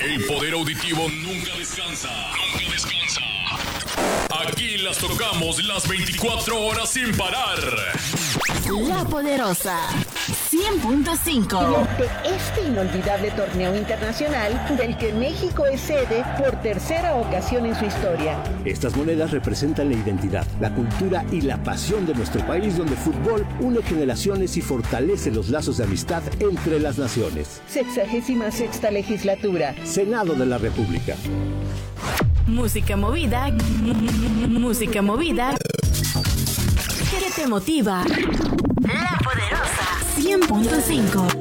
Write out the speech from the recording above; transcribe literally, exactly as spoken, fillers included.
El poder auditivo nunca descansa. Nunca descansa. Aquí las tocamos las veinticuatro horas sin parar. La Poderosa cien punto cinco. Durante este inolvidable torneo internacional del que México es sede por tercera ocasión en su historia. Estas monedas representan la identidad, la cultura y la pasión de nuestro país, donde el fútbol une generaciones y fortalece los lazos de amistad entre las naciones. Sexagésima sexta legislatura. Senado de la República. Música movida, música movida, que te motiva. La Poderosa cien punto cinco.